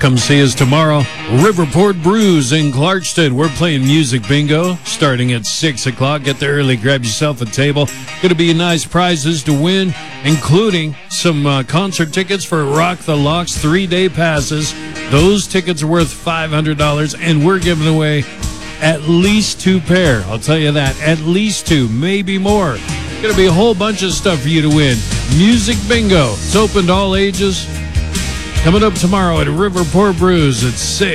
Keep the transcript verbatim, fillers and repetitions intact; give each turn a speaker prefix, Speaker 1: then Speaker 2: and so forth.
Speaker 1: Come see us tomorrow. Riverport Brews in Clarkston. We're playing music bingo starting at six o'clock. Get there early. Grab yourself a table. Going to be nice prizes to win, including some uh, concert tickets for Rock the Locks three-day passes. Those tickets are worth five hundred dollars, and we're giving away at least two pair. I'll tell you that. At least two, maybe more. Going to be a whole bunch of stuff for you to win. Music bingo. It's open to all ages. Coming up tomorrow at Riverport Brews at six.